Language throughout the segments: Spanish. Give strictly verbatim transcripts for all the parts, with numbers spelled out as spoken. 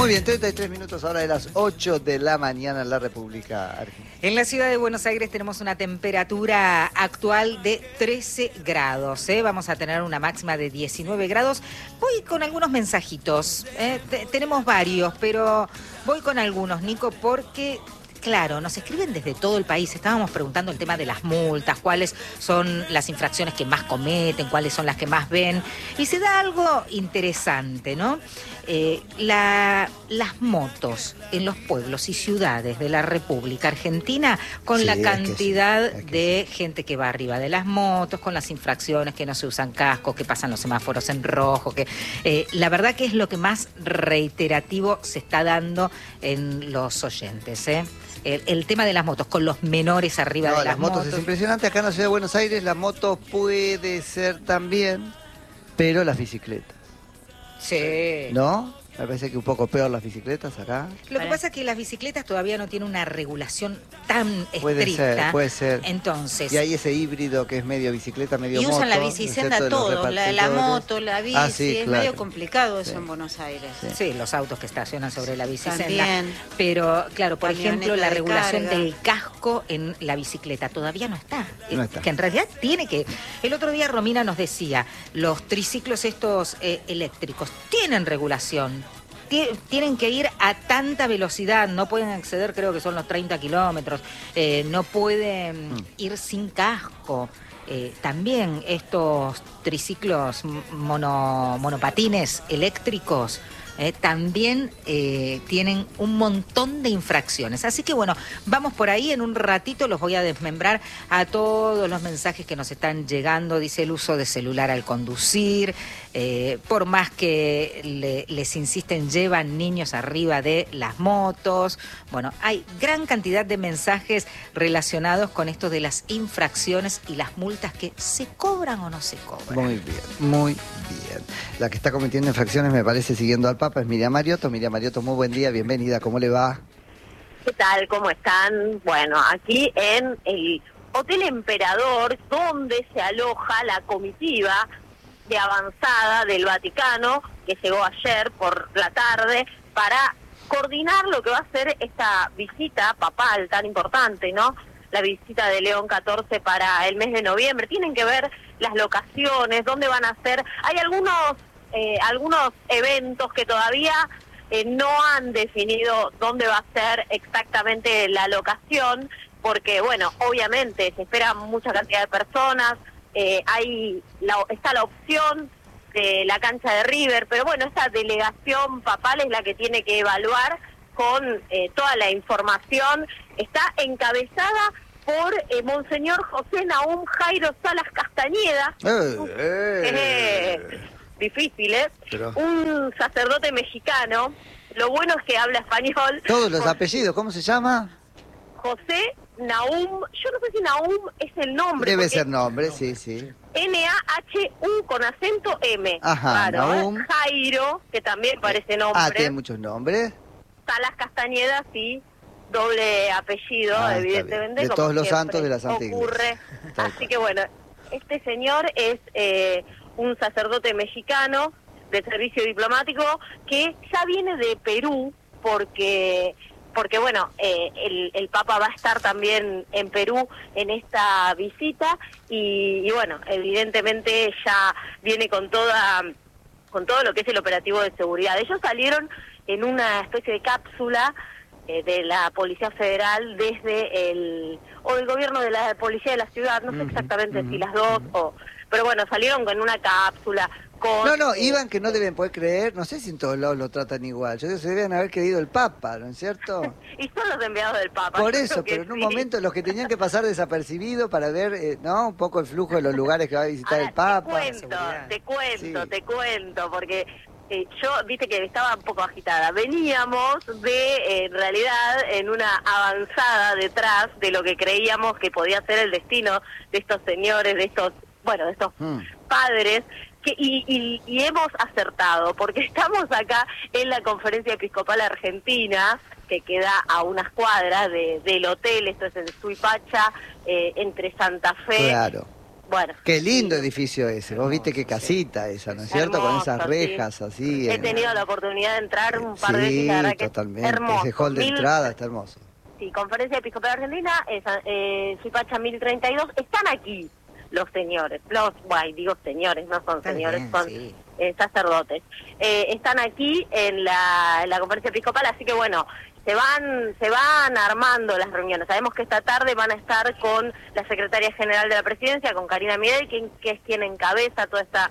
Muy bien, treinta y tres minutos ahora de las ocho de la mañana en la República Argentina. En la ciudad de Buenos Aires tenemos una temperatura actual de trece grados. ¿eh? Vamos a tener una máxima de diecinueve grados. Voy con algunos mensajitos. ¿eh? Tenemos varios, pero voy con algunos, Nico, porque... Claro, nos escriben desde todo el país. Estábamos preguntando el tema de las multas, cuáles son las infracciones que más cometen, cuáles son las que más ven. Y se da algo interesante, ¿no? Eh, la, las motos en los pueblos y ciudades de la República Argentina, con Sí, la es que cantidad sí, es que de gente que va arriba de las motos, con las infracciones, que no se usan cascos, que pasan los semáforos en rojo, que eh, la verdad que es lo que más reiterativo se está dando en los oyentes, ¿eh? El, el tema de las motos, con los menores arriba No, de las, las motos, motos. es impresionante. Acá en la ciudad de Buenos Aires la moto puede ser también, pero las bicicletas, Sí. ¿no? Me parece que un poco peor las bicicletas acá. Lo que pasa es que las bicicletas todavía no tienen una regulación tan Puede estricta. ser, puede ser. Entonces, Y hay ese híbrido que es medio bicicleta, medio Y moto. usan la ¿no es bicisenda cierto? De los todo, la, la repartidores. moto, la bici, Ah, sí, es claro. medio complicado eso Sí. en Buenos Aires. Sí. sí, los autos que estacionan sobre la bicicleta. También. Pero, claro, por Camioneta ejemplo, la de regulación carga. del casco en la bicicleta todavía no está. No Eh, está. Que en realidad tiene que... El otro día Romina nos decía, los triciclos estos eh, eléctricos tienen regulación. Tie- Tienen que ir a tanta velocidad, no pueden acceder, creo que son los treinta kilómetros, eh, no pueden Mm. ir sin casco. Eh, también estos triciclos mono, monopatines eléctricos eh, también eh, tienen un montón de infracciones. Así que bueno, vamos por ahí, en un ratito los voy a desmembrar a todos los mensajes que nos están llegando. Dice el uso de celular al conducir, eh, por más que le- les insisten, llevan niños arriba de las motos. Bueno, hay gran cantidad de mensajes relacionados con esto de las infracciones y las multas que se cobran o no se cobran. Muy bien, muy bien. La que está cometiendo infracciones, me parece, siguiendo al Papa, es Miriam Mariotto. Miriam Mariotto, muy buen día, bienvenida, ¿cómo le va? ¿Qué tal? ¿Cómo están? Bueno, aquí en el Hotel Emperador, donde se aloja la comitiva de avanzada del Vaticano, que llegó ayer por la tarde, para coordinar lo que va a ser esta visita papal tan importante, ¿no? La visita de León catorce para el mes de noviembre. Tienen que ver las locaciones, dónde van a ser. Hay algunos, eh, algunos eventos que todavía... Eh, no han definido dónde va a ser exactamente la locación, porque, bueno, obviamente se espera mucha cantidad de personas, eh, hay la, está la opción de la cancha de River, pero bueno, esta delegación papal es la que tiene que evaluar con eh, toda la información. Está encabezada por eh, Monseñor José Nahum Jairo Salas Castañeda. Eh, Uf, eh. eh, difícil, ¿eh? Pero- Un sacerdote mexicano. Lo bueno es que habla español. Todos los José- apellidos, ¿cómo se llama? José Nahum, yo no sé si Nahum es el nombre. Debe porque ser nombre, sí, sí. N A H U con acento M. Ajá, Claro, ¿eh? Nahum. Jairo, que también parece nombre. Ah, tiene muchos nombres. Salas Castañeda, sí, doble apellido, Ah, está evidentemente. bien. De como todos los siempre santos de la Santa ocurre. Iglesia. Tal Así cual. que bueno, este señor es eh, un sacerdote mexicano de servicio diplomático que ya viene de Perú porque... porque bueno, eh, el, el Papa va a estar también en Perú en esta visita y, y bueno, evidentemente ya viene con toda con todo lo que es el operativo de seguridad. Ellos salieron en una especie de cápsula eh, de la Policía Federal desde el o del gobierno de la Policía de la Ciudad, no sé Ujú, exactamente ujú, si las dos o pero bueno, salieron con una cápsula con No, no, eh, iban que no deben poder creer, no sé si en todos lados lo tratan igual. Yo creo que se deben haber creído el Papa, ¿no es cierto? y son los enviados del Papa. Por yo eso, creo que pero en un sí. momento los que tenían que pasar desapercibidos para ver, eh, ¿no? Un poco el flujo de los lugares que va a visitar Ahora, el Papa. Te cuento, seguridad. te cuento, Sí. te cuento, porque eh, yo, viste que estaba un poco agitada. Veníamos de, eh, en realidad, en una avanzada detrás de lo que creíamos que podía ser el destino de estos señores, de estos, bueno, de estos Mm. padres. Que, y, y, y hemos acertado, porque estamos acá en la Conferencia Episcopal Argentina, que queda a unas cuadras de, del hotel, esto es en Suipacha, eh, entre Santa Fe Claro. Bueno. Qué lindo sí. edificio ese, vos viste qué casita esa, ¿no es cierto? Hermoso, Con esas rejas sí. así. He en... tenido la oportunidad de entrar un par sí, de veces, la verdad que totalmente. es hermoso. Ese hall de Mil... entrada está hermoso. Sí, Conferencia Episcopal Argentina, es, eh, Suipacha mil treinta y dos, están aquí los señores, los, guay, digo señores, no son Está señores, bien, son sí. eh, sacerdotes. Eh, están aquí en la, en la Conferencia Episcopal, así que bueno, se van se van armando las reuniones. Sabemos que esta tarde van a estar con la Secretaria General de la Presidencia, con Karina Midei, que, que es quien encabeza toda esta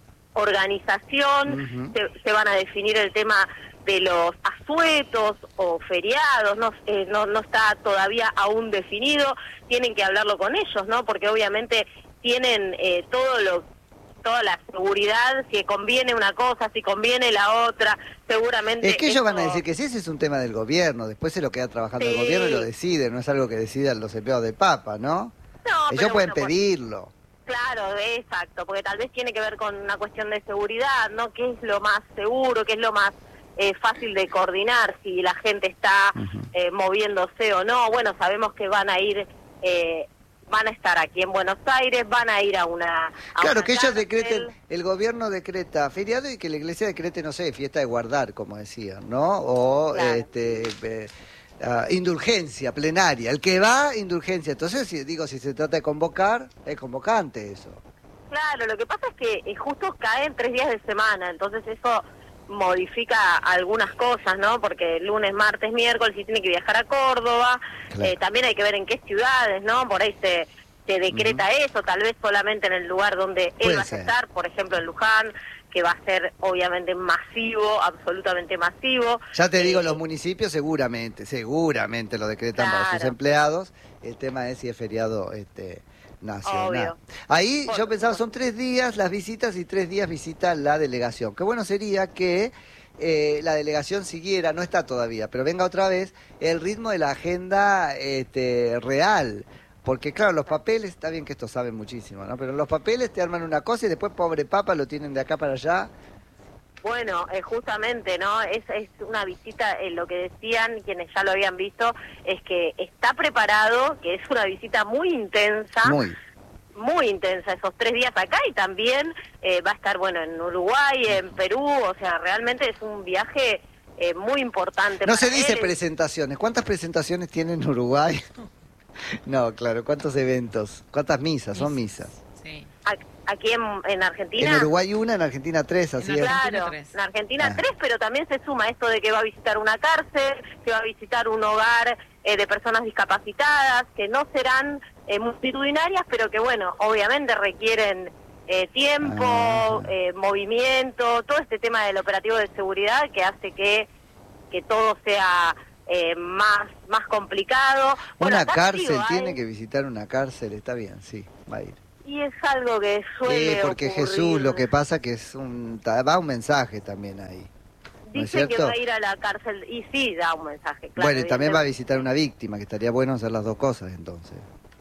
organización. Uh-huh. se, se van a definir el tema de los asuetos o feriados, no, eh, no no está todavía aún definido, tienen que hablarlo con ellos, ¿no? Porque obviamente tienen eh, todo lo toda la seguridad, si conviene una cosa, si conviene la otra, seguramente... Es que ellos eso... van a decir que sí, ese es un tema del gobierno, después se lo queda trabajando Sí. el gobierno y lo decide, no es algo que decidan los empleados del Papa, ¿no? No, Ellos pero pueden bueno, por- pedirlo. Claro, exacto, porque tal vez tiene que ver con una cuestión de seguridad, ¿no? ¿Qué es lo más seguro, qué es lo más eh, fácil de coordinar, si la gente está Ujú. eh, moviéndose o no? Bueno, sabemos que van a ir, eh, van a estar aquí en Buenos Aires, van a ir a una... a Claro, una que ellos cárcel. decreten, el gobierno decreta feriado y que la iglesia decrete, no sé, fiesta de guardar, como decían, ¿no? O Claro. este eh, ah, indulgencia plenaria. El que va, indulgencia. Entonces, si, digo, si se trata de convocar, es convocante eso. Claro, lo que pasa es que eh, justo caen tres días de semana, entonces eso modifica algunas cosas, ¿no? Porque lunes, martes, miércoles, si tiene que viajar a Córdoba, Claro. eh, también hay que ver en qué ciudades, ¿no? Por ahí se, se decreta Ujú. eso, tal vez solamente en el lugar donde él Puede va ser. a estar, por ejemplo en Luján, que va a ser obviamente masivo, absolutamente masivo. Ya te digo, Eh, los municipios seguramente, seguramente lo decretan para sus Claro. empleados. El tema es si es feriado este, nacional. Obvio. Ahí Por yo pensaba, supuesto. son tres días las visitas y tres días visita la delegación. Qué bueno sería que eh, la delegación siguiera, no está todavía, pero venga otra vez, el ritmo de la agenda este, real. Porque claro, los papeles, está bien que esto saben muchísimo, ¿no? Pero los papeles te arman una cosa y después, pobre papa, lo tienen de acá para allá. Bueno, eh, justamente, ¿no? Es, es una visita, eh, lo que decían quienes ya lo habían visto, es que está preparado, que es una visita muy intensa, Muy. muy intensa, esos tres días acá, y también eh, va a estar, bueno, en Uruguay, en Perú, o sea, realmente es un viaje eh, muy importante. No para se dice él. presentaciones. ¿Cuántas presentaciones tiene en Uruguay? No, claro, ¿cuántos eventos? ¿Cuántas misas? Son misas. Sí. A- Aquí en, en Argentina... En Uruguay una, en Argentina tres, así En es. Argentina Claro, tres. en Argentina Ah. tres, pero también se suma esto de que va a visitar una cárcel, que va a visitar un hogar eh, de personas discapacitadas, que no serán eh, multitudinarias, pero que bueno, obviamente requieren eh, tiempo, Ah. eh, movimiento, todo este tema del operativo de seguridad que hace que, que todo sea eh, más, más complicado. Bueno, Una acá cárcel, digo, tiene hay- que visitar una cárcel, está bien, sí, va a ir. Y es algo que suele Sí, porque ocurrir. Jesús lo que pasa que es un, ta- va un mensaje también ahí. ¿No es Dicen que cierto? va a ir a la cárcel, y sí, da un mensaje, claro. Bueno, y también va a evidentemente. visitar una víctima, que estaría bueno hacer las dos cosas entonces.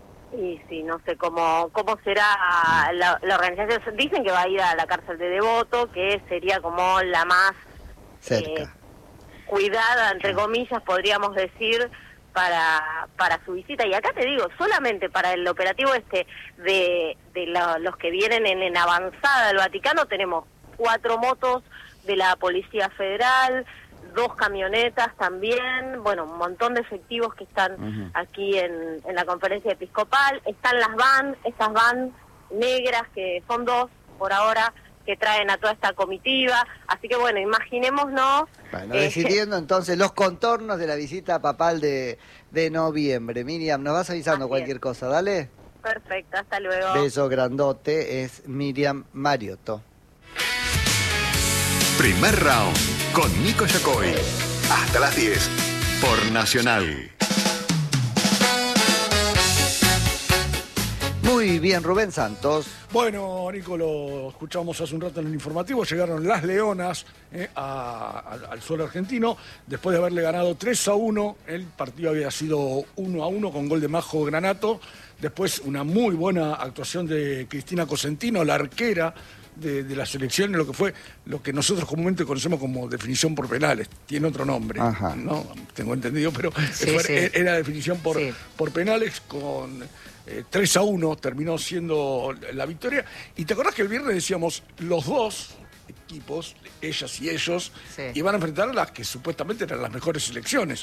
Y sí, no sé cómo cómo será la, la organización. Dicen que va a ir a la cárcel de Devoto, que sería como la más Cerca. eh, cuidada, entre comillas, podríamos decir, para para su visita. Y acá te digo, solamente para el operativo este de, de la- los que vienen en, en avanzada del Vaticano, tenemos cuatro motos de la Policía Federal, dos camionetas también, bueno, un montón de efectivos que están Ujú. aquí en, en la conferencia episcopal. Están las van, esas van negras, que son dos por ahora, que traen a toda esta comitiva. Así que bueno, imaginémonos... Bueno, eh, decidiendo entonces los contornos de la visita papal de, de noviembre. Miriam, nos vas avisando Así cualquier es. cosa, dale. Perfecto, hasta luego. Beso grandote, es Miriam Mariotto. Primer round con Nico Yacoy. Hasta las diez por Nacional. Muy bien, Rubén Santos. Bueno, Nico, lo escuchamos hace un rato en el informativo. Llegaron las Leonas eh, a- al, al suelo argentino. Después de haberle ganado tres a uno, el partido había sido uno a uno con gol de Majo Granato. Después una muy buena actuación de Cristina Cosentino, la arquera de, de la selección en lo que fue lo que nosotros comúnmente conocemos como definición por penales. Tiene otro nombre, Ajá. ¿no? Tengo entendido, pero Sí, fue, sí. era definición por, Sí. por penales con eh, tres a uno terminó siendo la victoria. Y te acordás que el viernes decíamos los dos equipos, ellas y ellos, Sí. iban a enfrentar a las que supuestamente eran las mejores selecciones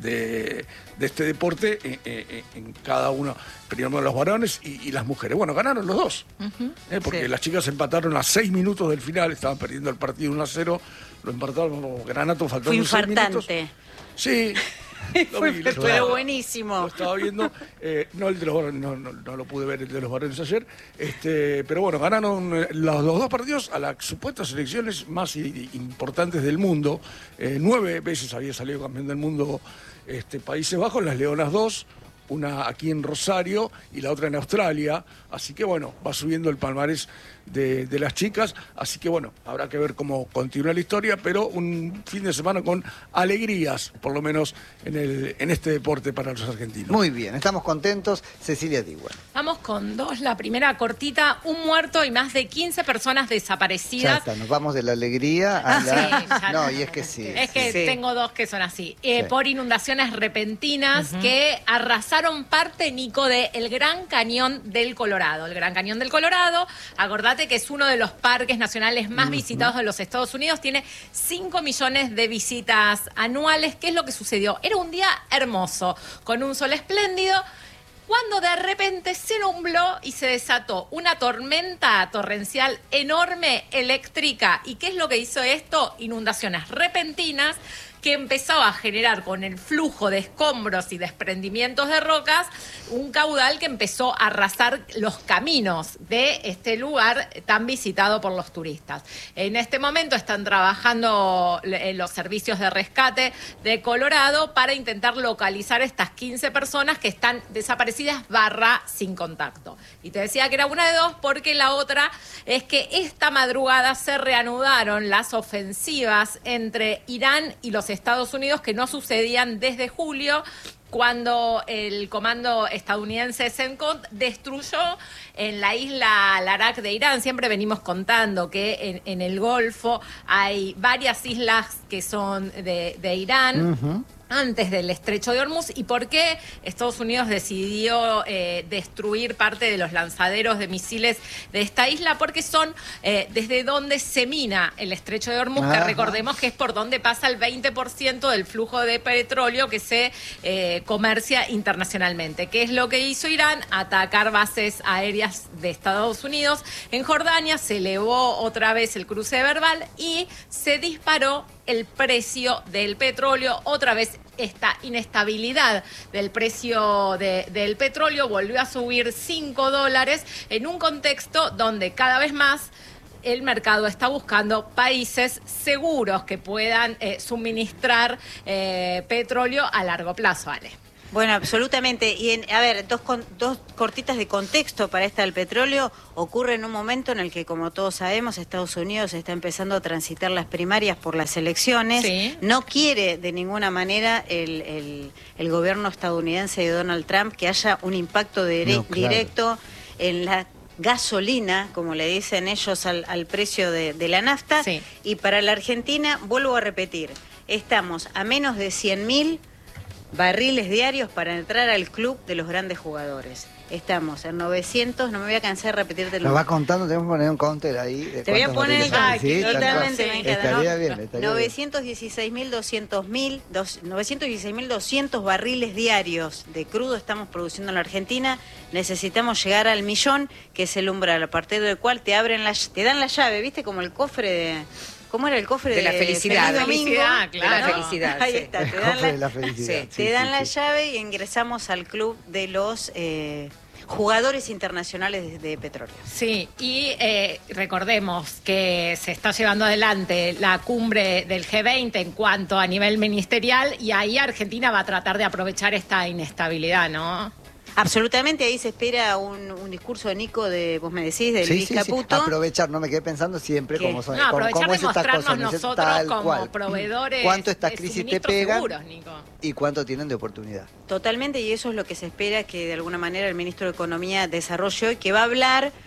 de, de este deporte en, en, en cada uno, primero los varones y, y las mujeres. Bueno, ganaron los dos, eh, porque Sí. las chicas empataron a seis minutos del final, estaban perdiendo el partido uno a cero, lo empataron los Granatos faltando Fue seis minutos. infartante. Sí. Lo Fue, vi, lo pero estaba- buenísimo. Lo estaba viendo, eh, no el de los varones, no, no, no lo pude ver el de los varones ayer, este, pero bueno, ganaron eh, los, los dos partidos a las supuestas selecciones más i- importantes del mundo. Eh, nueve veces había salido campeón del mundo este, Países Bajos, las Leonas dos, una aquí en Rosario y la otra en Australia. Así que bueno, va subiendo el palmarés de, de las chicas. Así que bueno, habrá que ver cómo continúa la historia, pero un fin de semana con alegrías, por lo menos en, el, en este deporte para los argentinos. Muy bien, estamos contentos. Cecilia Digüen. Vamos con dos. La primera cortita, un muerto y más de quince personas Ya desaparecidas. está, nos vamos de la alegría a Sí, la... ya No, no. y es que sí. Es que Sí. tengo dos que son así. Eh, Sí. Por inundaciones repentinas que arrasaron parte, Nico, de el Gran Cañón del Colorado. El Gran Cañón del Colorado, acordate que es uno de los parques nacionales más visitados de los Estados Unidos. Tiene cinco millones de visitas anuales. ¿Qué es lo que sucedió? Era un día hermoso, con un sol espléndido, cuando de repente se nubló y se desató una tormenta torrencial enorme eléctrica. ¿Y qué es lo que hizo esto? Inundaciones repentinas que empezaba a generar con el flujo de escombros y desprendimientos de rocas un caudal que empezó a arrasar los caminos de este lugar tan visitado por los turistas. En este momento están trabajando eh, los servicios de rescate de Colorado para intentar localizar estas quince personas que están desaparecidas barra sin contacto. Y te decía que era una de dos porque la otra es que esta madrugada se reanudaron las ofensivas entre Irán y los Estados Unidos que no sucedían desde julio, cuando el comando estadounidense CENTCOM destruyó en la isla Larak de Irán. Siempre venimos contando que en, en el Golfo hay varias islas que son de, de Irán. Ujú. Antes del estrecho de Hormuz. ¿Y por qué Estados Unidos decidió eh, destruir parte de los lanzaderos de misiles de esta isla? Porque son eh, desde donde se mina el estrecho de Hormuz, que Ajá. recordemos que es por donde pasa el veinte por ciento del flujo de petróleo que se eh, comercia internacionalmente. ¿Qué es lo que hizo Irán? Atacar bases aéreas de Estados Unidos. En Jordania se elevó otra vez el cruce verbal y se disparó el precio del petróleo. Otra vez esta inestabilidad del precio de- del petróleo volvió a subir cinco dólares en un contexto donde cada vez más el mercado está buscando países seguros que puedan eh, suministrar eh, petróleo a largo plazo, Ale. Bueno, absolutamente. Y en, a ver, dos, con- dos cortitas de contexto para esta del petróleo. Ocurre en un momento en el que, como todos sabemos, Estados Unidos está empezando a transitar las primarias por las elecciones. Sí. No quiere de ninguna manera el, el, el gobierno estadounidense de Donald Trump que haya un impacto dire- No, claro. directo en la gasolina, como le dicen ellos, al, al precio de, de la nafta. Sí. Y para la Argentina, vuelvo a repetir, estamos a menos de cien mil barriles diarios para entrar al club de los grandes jugadores. Estamos en novecientos, no me voy a cansar de repetirte Nos va contando, tenemos que poner un counter ahí. de Te voy a cuántos poner el barriles hay. Ay, Sí, tal cual. totalmente, me encanta, Estaría ¿no? bien, estaría bien. novecientos dieciséis mil doscientos mil, dos- novecientos dieciséis mil doscientos barriles diarios de crudo estamos produciendo en la Argentina. Necesitamos llegar al millón, que es el umbral a partir del cual te abren la, te dan la llave, ¿viste? Como el cofre de... ¿Cómo era el cofre de, De la felicidad. Feliz Domingo? Felicidad, De la claro. felicidad, Ahí sí. está, El te dan cofre de la, la felicidad. Sí. Sí, te dan sí, la sí. llave y ingresamos al club de los eh, jugadores internacionales de, de petróleo. Sí, y eh, recordemos que se está llevando adelante la cumbre del G veinte en cuanto a nivel ministerial y ahí Argentina va a tratar de aprovechar esta inestabilidad, ¿no? Absolutamente, ahí se espera un, un discurso de Nico, de vos me decís, de Sí, Luis sí, sí. Caputo. Aprovechar, no me quedé pensando siempre ¿Qué? cómo son, No, cómo, aprovechar cómo de es estas mostrarnos cosas. ¿no es cierto? nosotros Tal como cual. proveedores ¿Cuánto estas de crisis te suministros pegan seguros, Nico. y cuánto tienen de oportunidad? Totalmente, y eso es lo que se espera que de alguna manera el ministro de Economía desarrolle hoy, que va a hablar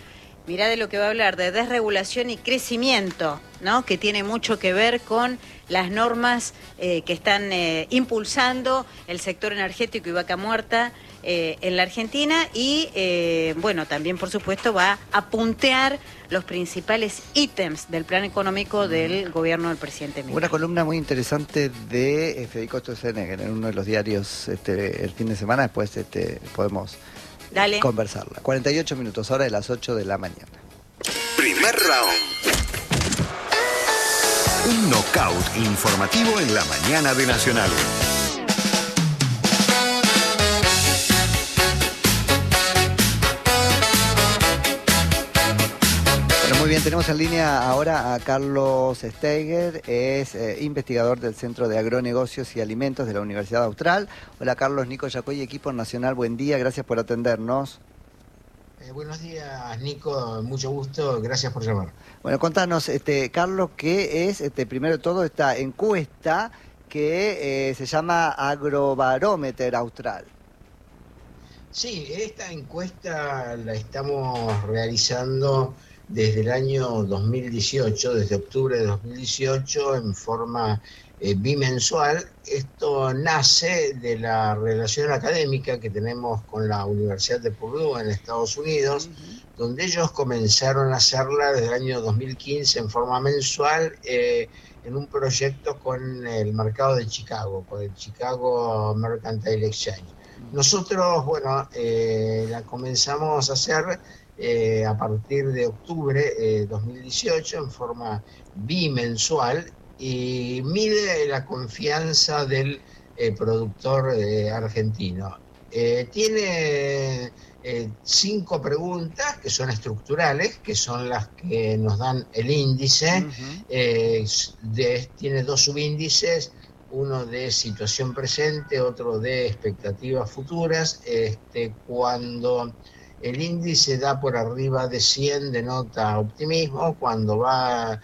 mirá de lo que va a hablar, de desregulación y crecimiento, ¿no? Que tiene mucho que ver con las normas eh, que están eh, impulsando el sector energético y vaca muerta eh, en la Argentina y, eh, bueno, también, por supuesto, va a puntear los principales ítems del plan económico del gobierno del presidente Milei. Una columna muy interesante de eh, Federico Sturzenegger en uno de los diarios este, el fin de semana, después este, podemos Dale. conversarla. cuarenta y ocho minutos, hora de las ocho de la mañana. Primer round. Un knockout informativo en la mañana de Nacional. Bueno, muy bien, tenemos en línea ahora a Carlos Steiger, es eh, investigador del Centro de Agronegocios y Alimentos de la Universidad Austral. Hola Carlos, Nico Yacoy, equipo Nacional, buen día, gracias por atendernos. Eh, buenos días, Nico, mucho gusto, gracias por llamar. Bueno, contanos, este, Carlos, ¿qué es, este, primero de todo, esta encuesta que eh, se llama Agrobarómetro Austral? Sí, esta encuesta la estamos realizando desde el año dos mil dieciocho, desde octubre de dos mil dieciocho, en forma eh, bimensual. Esto nace de la relación académica que tenemos con la Universidad de Purdue en Estados Unidos, uh-huh. donde ellos comenzaron a hacerla desde el año dos mil quince en forma mensual eh, en un proyecto con el mercado de Chicago, con el Chicago Mercantile Exchange. Nosotros, bueno, eh, la comenzamos a hacer eh, a partir de octubre de eh, dos mil dieciocho en forma bimensual y mide la confianza del eh, productor eh, argentino. Eh, tiene eh, cinco preguntas que son estructurales, que son las que nos dan el índice. Uh-huh. eh, de, tiene dos subíndices, uno de situación presente, otro de expectativas futuras. Este, cuando el índice da por arriba de cien denota optimismo, cuando va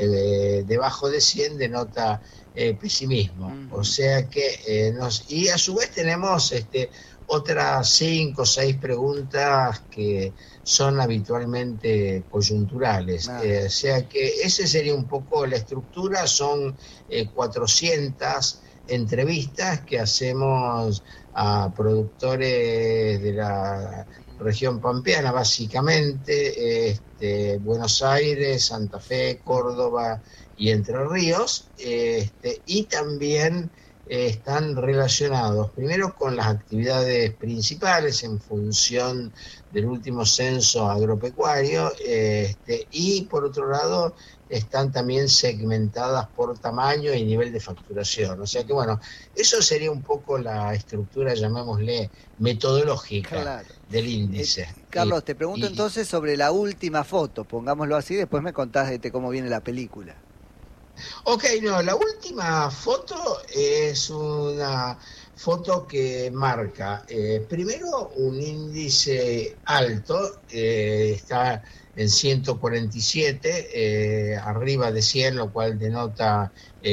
eh, debajo de cien denota eh, pesimismo. Uh-huh. O sea que eh, nos... Y a su vez tenemos este, otras cinco o seis preguntas que son habitualmente coyunturales. Ah. Eh, o sea que esa sería un poco la estructura, son eh, cuatrocientas entrevistas que hacemos a productores de la región pampeana, básicamente, este, Buenos Aires, Santa Fe, Córdoba y Entre Ríos, este, y también eh, están relacionados primero con las actividades principales en función del último censo agropecuario, este, y por otro lado están también segmentadas por tamaño y nivel de facturación. O sea que bueno, eso sería un poco la estructura, llamémosle, metodológica, claro, del índice. Eh, Carlos, y, te pregunto y, entonces sobre la última foto, pongámoslo así, después me contás de cómo viene la película. Ok, no, la última foto es una foto que marca, eh, primero, un índice alto, eh, está en ciento cuarenta y siete, eh, arriba de cien, lo cual denota